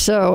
So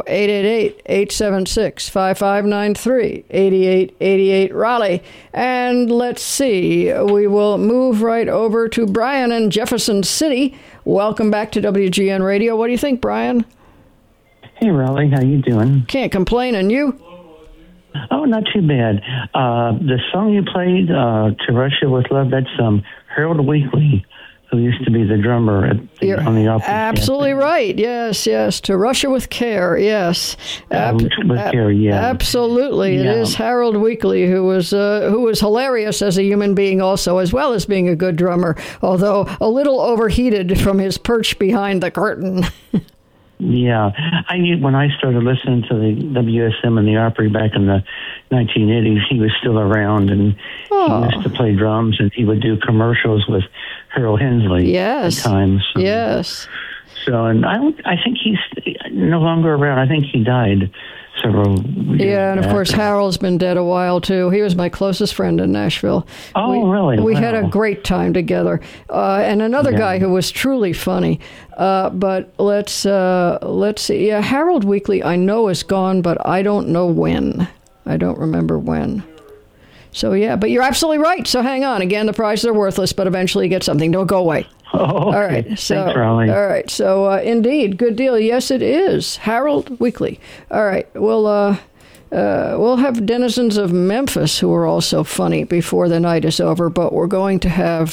888-876-5593, 8888 Raleigh. And let's see, we will move right over to Brian in Jefferson City. Welcome back to WGN Radio. What do you think, Brian? Hey, Raleigh, how you doing? Can't complain, and you? Oh, not too bad. The song you played, To Russia With Love, that's Harold Weekly, who used to be the drummer on the opera. Absolutely right. Yes. To Russia with Care. Yes. With Care, yeah. Absolutely. Yeah. It is Harold Weekly, who was hilarious as a human being also, as well as being a good drummer, although a little overheated from his perch behind the curtain. Yeah. When I started listening to the WSM and the Opry back in the 1980s, he was still around, and he used to play drums, and he would do commercials with Harold Hensley at times. So, yes. So, and I think he's no longer around. I think he died several years and of course, Harold's been dead a while, too. He was my closest friend in Nashville. Really? We had a great time together. And another guy who was truly funny. But let's see. Yeah, Harold Weekly, I know, is gone, but I don't know when. I don't remember when. So, yeah, but you're absolutely right. So hang on. Again, the prizes are worthless, but eventually you get something. Don't go away. Oh, okay. All right. So, thanks, Raleigh. all right. So, indeed, good deal. Yes, it is. Harold Weekly. All right. We'll have denizens of Memphis who are also funny before the night is over, but we're going to have,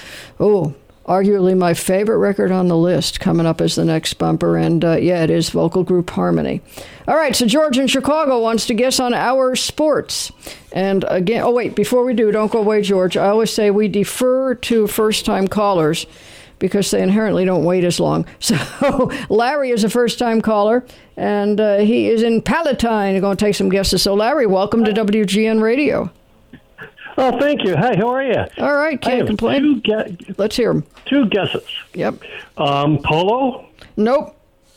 arguably my favorite record on the list coming up as the next bumper. And, it is vocal group Harmony. All right. So George in Chicago wants to guess on our sports. And again, before we do, don't go away, George. I always say we defer to first-time callers because they inherently don't wait as long. So Larry is a first-time caller, and he is in Palatine. We're going to take some guesses. So Larry, welcome to WGN Radio. Oh, thank you. Hi, how are you? All right, can't complain. Let's hear them. 2 guesses. Yep. Polo? Nope.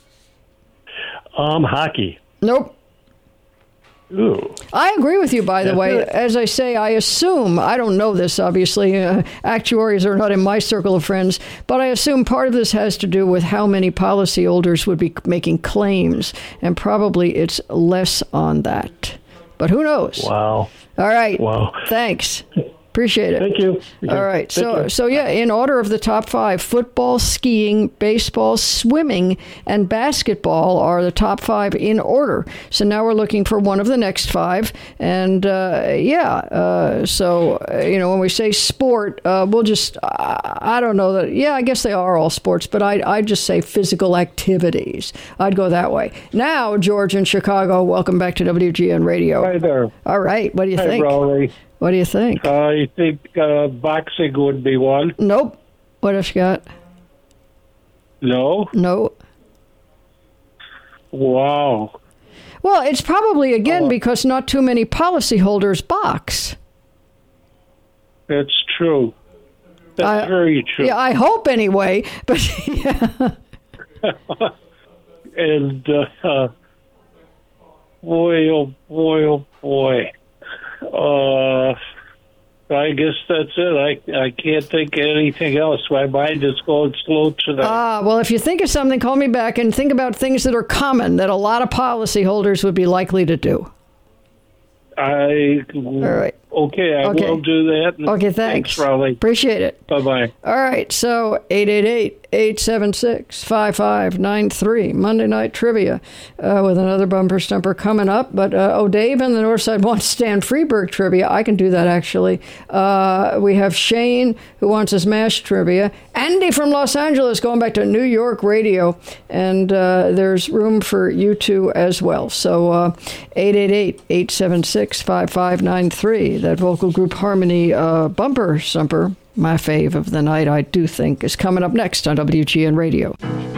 Hockey? Nope. Ooh. I agree with you, by the way. As I say, I assume, I don't know this, obviously, actuaries are not in my circle of friends, but I assume part of this has to do with how many policyholders would be making claims, and probably it's less on that. But who knows? Wow. All right. Wow. Thanks. Appreciate it. Thank you. All right. So yeah, in order of the top 5, football, skiing, baseball, swimming, and basketball are the top 5 in order. So now we're looking for one of the next 5. And when we say sport, we'll just, I don't know that, I guess they are all sports, but I'd just say physical activities. I'd go that way. Now, George in Chicago, welcome back to WGN Radio. Hi there. All right. What do you think? Hi, Raleigh. What do you think? I think boxing would be one. Nope. What else you got? No? No. Wow. Well, it's probably, again, because not too many policyholders box. That's true. That's very true. Yeah, I hope anyway. But yeah. And boy, oh boy, oh boy. I guess that's it. I can't think of anything else. My mind is going slow tonight. Well, if you think of something, call me back and think about things that are common that a lot of policyholders would be likely to do. All right. Okay, I will do that. Okay, thanks. Raleigh. Appreciate it. Bye-bye. All right, so 888-876-5593, Monday Night Trivia, with another bumper stumper coming up. But, Dave in the North Side wants Stan Freberg trivia. I can do that, actually. We have Shane, who wants his MASH trivia. Andy from Los Angeles, going back to New York radio. And there's room for you two as well. So 888-876-5593. That vocal group Harmony bumper stumper, my fave of the night, I do think, is coming up next on WGN Radio.